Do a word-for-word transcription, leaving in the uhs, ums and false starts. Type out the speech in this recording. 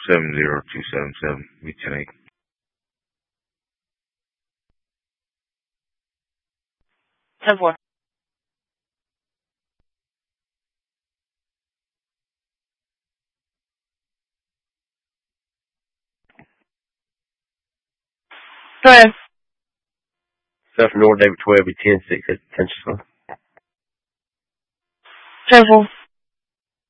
seven zero two seven seven, V ten eight. ten four. Go ahead. Stuff North David twelve, be ten six at attention. ten four.